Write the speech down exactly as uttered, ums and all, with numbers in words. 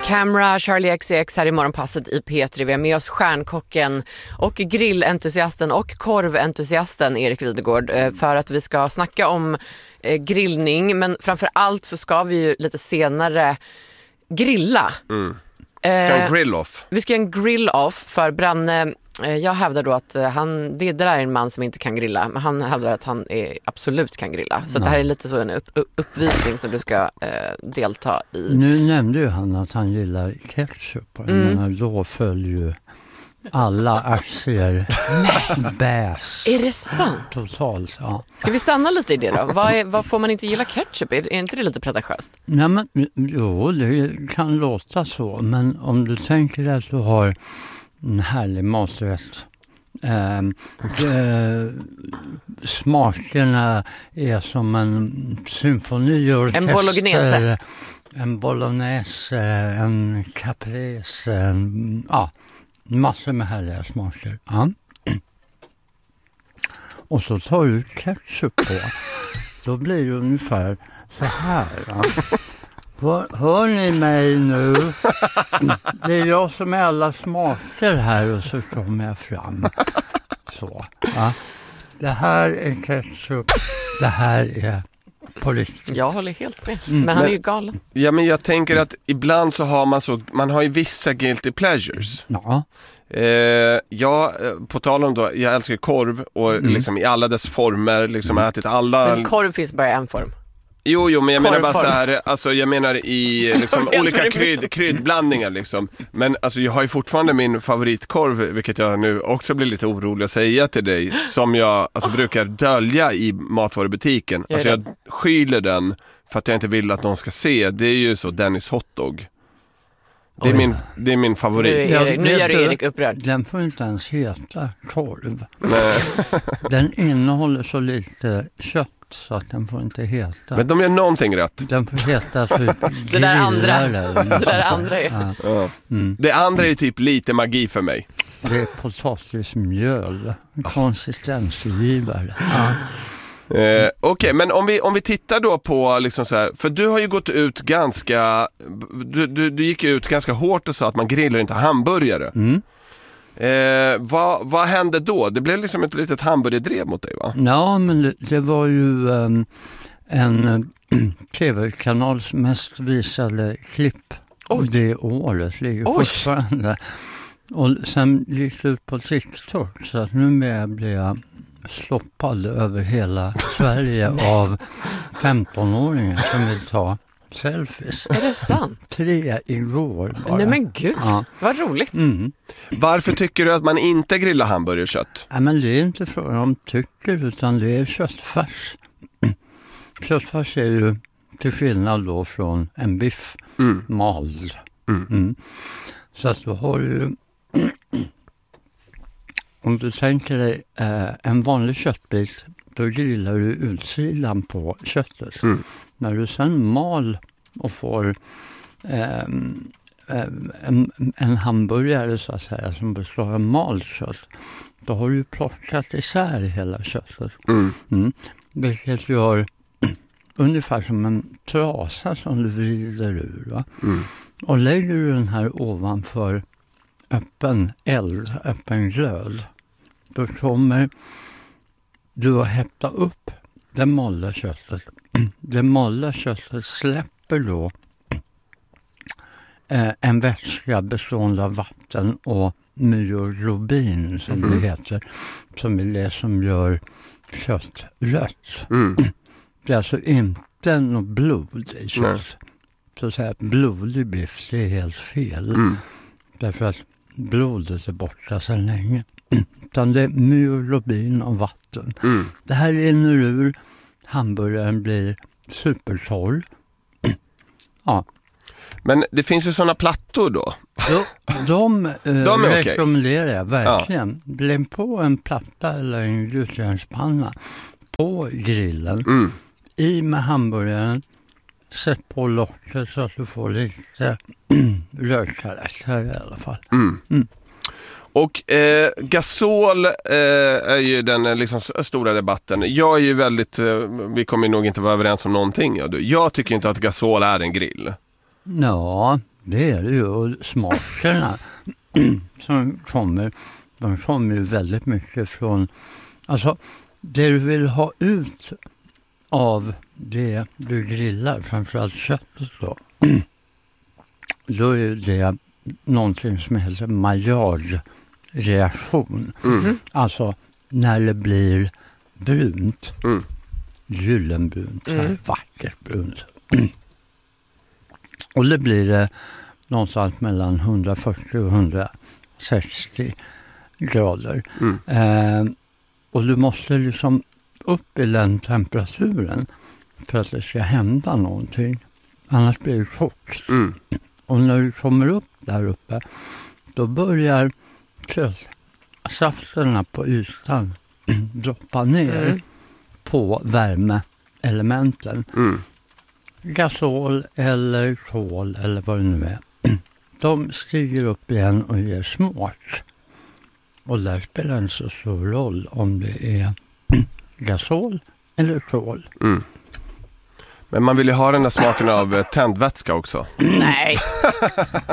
Camera, Charlie X C X här i morgonpasset i P tre. Vi har med oss stjärnkocken och grillentusiasten och korventusiasten Erik Videgård för att vi ska snacka om grillning. Men framför allt så ska vi ju lite senare grilla. Mm. Ska en grill-off? Vi ska en grill-off för Branne. Jag hävdar då att han, det där är en man som inte kan grilla, men han hävdar att han är, absolut kan grilla. Så det här är lite så en upp, uppvisning som du ska eh, delta i. Nu nämnde ju han att han gillar ketchup. Mm. Men då följer ju alla aktier bäs. Är det sant? Totalt, ja. Ska vi stanna lite i det då? Vad, är, vad får man inte gilla ketchup? Är, är inte det lite pretentiöst? Nej, men jo, det kan låta så. Men om du tänker att du har en härlig maträtt. Eh, eh, smakerna är som en symfoniorkester. En bolognese. En bolognese, en caprese, en, ja, massor med härliga smaker. Ja. Och så tar du ketchup på. Då blir det ungefär så här. Ja. Hör, hör ni mig nu? Det är jag som är alla smaker här och så kommer jag fram. Så. Ja. Det här är ketchup. Det här är på riktigt. Jag håller helt med. Mm. Men han är ju galen. Ja, men jag tänker att ibland så har man så, man har ju vissa guilty pleasures. Ja. Eh, jag, på tal om då, jag älskar korv och mm. liksom i alla dess former, liksom mm. ätit alla... Men korv finns bara i en form. Jo, jo, men jag menar bara så här, alltså jag menar i liksom, olika krydd, kryddblandningar liksom. Men alltså jag har ju fortfarande min favoritkorv, vilket jag nu också blir lite orolig att säga till dig, som jag alltså, oh. brukar dölja i matvarubutiken. Alltså jag skyler den för att jag inte vill att någon ska se. Det är ju så Dennis hotdog. Det är, min, det är min favorit. Nu, Erik, nu gör Erik upprörd. Den får inte ens heta korv. Den innehåller så lite kött så att den får inte heta. Men de gör någonting rätt. Den får heta typ det där andra. Det där andra är. Ja. Ja. Mm. Det andra är typ lite magi för mig. Det är potatismjöl. Konsistensgivare. Ja. Eh, Okej, okay, men om vi, om vi tittar då på liksom så här, för du har ju gått ut ganska du, du, du gick ut ganska hårt och sa att man grillar inte hamburgare. Mm. Eh, vad, vad hände då? Det blev liksom ett litet hamburgerdrev mot dig, va? Ja, men det, det var ju um, en uh, tv-kanals mest visade klipp. Oj. Det året ligger Oj. fortfarande. Och sen gick det ut på TikTok, så att numera blir jag sloppad över hela Sverige av femtonåringar som vill ta selfies. Är det sant? Tre igår bara. Nej men gud, ja. Vad roligt. Mm. Varför tycker du att man inte grillar hamburgerkött? Ja, men det är inte frågan om tycker, utan det är köttfärs. Köttfärs är ju till skillnad då från en biff mm. mald. Mm. Mm. Så att du har ju... Om du tänker dig eh, en vanlig köttbit, då grillar du utsidan på köttet. Mm. När du sen mal och får eh, en, en hamburgare så att säga, som består av malt kött, då har du plockat isär hela köttet. Mm. Mm. Vilket gör ungefär som en trasa som du vrider ur. Va? Mm. Och lägger du den här ovanför öppen eld, öppen glöd, då kommer du att hetta upp det malda köttet. Det malda köttet släpper då eh, en vätska bestående av vatten och myoglobin som mm. det heter, som är det som gör kött rött. Mm. Det är alltså inte något blod i kött. Nej. Så att säga, blodig biff, det är helt fel. Mm. Därför att blodet är borta så länge. Utan det är myoglobin och vatten. Mm. Det här rinner ur, hamburgaren blir supertorr. Ja. Men det finns ju sådana plattor då. De, de, eh, de är rekommenderar jag verkligen. Ja. Lägg på en platta eller en gjutjärnspanna på grillen. Mm. I med hamburgaren. Sätt på locket så att du får lite rödkaraktär i alla fall. Mm. Mm. Och eh, gasol eh, är ju den liksom stora debatten. Jag är ju väldigt, eh, vi kommer nog inte vara överens om någonting. Ja, du. Jag tycker inte att gasol är en grill. Ja, det är det ju. Och smakerna som kommer, de kommer ju väldigt mycket från, alltså det du vill ha ut av det du grillar, framförallt köttet då, då är det någonting som heter Maillard-reaktion. Mm. Alltså när det blir brunt, mm. gyllenbrunt, så här mm. vackert brunt. Och det blir det någonstans mellan hundrafyrtio och hundrasextio grader. Mm. Eh, och du måste liksom upp i den temperaturen för att det ska hända någonting. Annars blir det kokt. Mm. Och när du kommer upp där uppe, då börjar köttsafterna på ytan droppa ner mm. på värmeelementen. Mm. Gasol eller kol eller vad det nu är. De stiger upp igen och ger smak. Och där spelar det inte så stor roll om det är gasol eller kol. Mm. Men man vill ju ha den där smaken av tändvätska också. Nej.